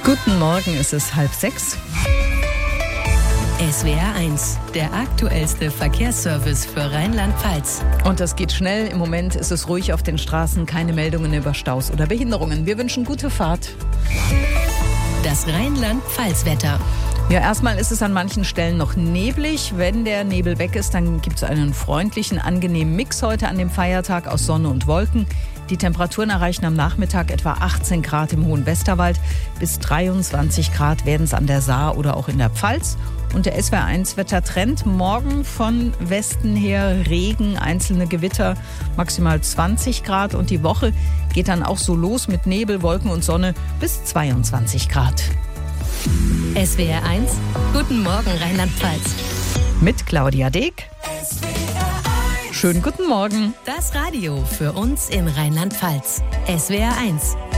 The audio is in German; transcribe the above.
Guten Morgen, es ist 5:30. SWR 1, der aktuellste Verkehrsservice für Rheinland-Pfalz. Und das geht schnell. Im Moment ist es ruhig auf den Straßen, keine Meldungen über Staus oder Behinderungen. Wir wünschen gute Fahrt. Das Rheinland-Pfalz-Wetter. Ja, erstmal ist es an manchen Stellen noch neblig. Wenn der Nebel weg ist, dann gibt es einen freundlichen, angenehmen Mix heute an dem Feiertag aus Sonne und Wolken. Die Temperaturen erreichen am Nachmittag etwa 18 Grad im Hohen Westerwald. Bis 23 Grad werden es an der Saar oder auch in der Pfalz. Und der SWR 1 Wettertrend morgen von Westen her Regen, einzelne Gewitter, maximal 20 Grad. Und die Woche geht dann auch so los mit Nebel, Wolken und Sonne bis 22 Grad. SWR 1, guten Morgen Rheinland-Pfalz. Mit Claudia Deek. Schönen guten Morgen. Das Radio für uns in Rheinland-Pfalz. SWR 1.